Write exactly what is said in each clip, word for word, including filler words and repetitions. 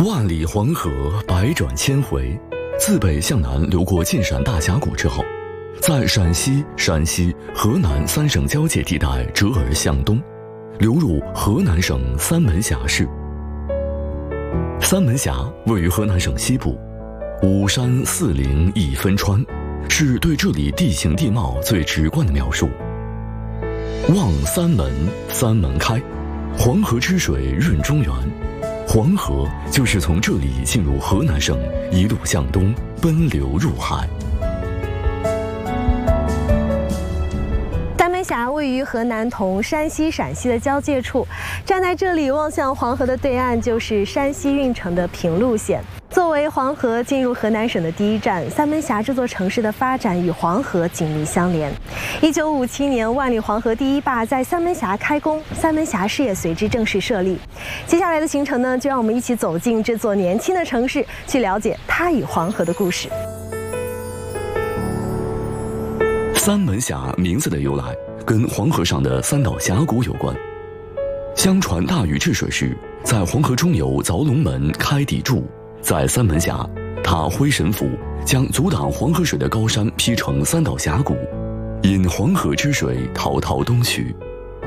万里黄河百转千回，自北向南流过晋陕大峡谷之后，在陕西、山西、河南三省交界地带折而向东，流入河南省三门峡市。三门峡位于河南省西部，五山四陵一分川，是对这里地形地貌最直观的描述。望三门，三门开，黄河之水润中原。黄河就是从这里进入河南省，一路向东奔流入海。 三门峡位于河南同山西、陕西的交界处，站在这里望向黄河的对岸就是山西运城的平陆县。作为黄河进入河南省的第一站，三门峡这座城市的发展与黄河紧密相连。一九五七年，万里黄河第一坝在三门峡开工，三门峡市也随之正式设立。接下来的行程呢，就让我们一起走进这座年轻的城市，去了解它与黄河的故事。 三门峡名字的由来跟黄河上的三道峡谷有关。相传大禹治水时，在黄河中游凿龙门开地柱，在三门峡，他挥神斧将阻挡黄河水的高山劈成三道峡谷，引黄河之水滔滔东去。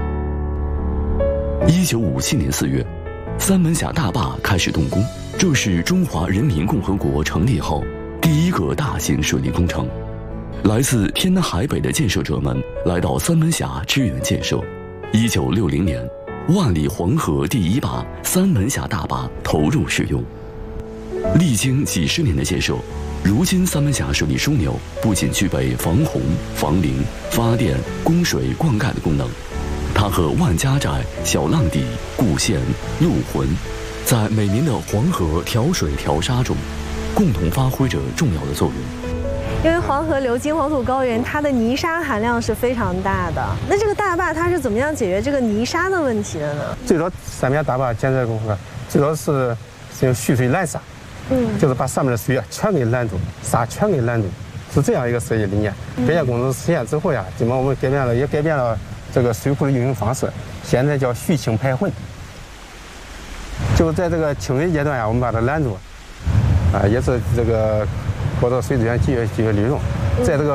一九五七年四月，三门峡大坝开始动工，这是中华人民共和国成立后第一个大型水利工程。来自天南海北的建设者们来到三门峡支援建设。一九六零年，万里黄河第一坝三门峡大坝投入使用。历经几十年的建设，如今三门峡水利枢纽不仅具备防洪、防凌、发电、供水、灌溉的功能，它和万家寨、小浪底、固县、陆浑，在每年的黄河调水调沙中，共同发挥着重要的作用。 因为黄河流经黄土高原，它的泥沙含量是非常大的。那这个大坝它是怎么样解决这个泥沙的问题的呢？ 最早三面大坝建设功夫，最早是是用蓄水拦沙，嗯，就是把上面的水啊全给拦住，沙全给拦住，是这样一个设计理念。改建工程实现之后呀，基本我们改变了，也改变了这个水库的运营方式，现在叫蓄清排浑。就在这个清水阶段呀，我们把它拦住，啊，也是这个。获得水资源节约节约利用，在这个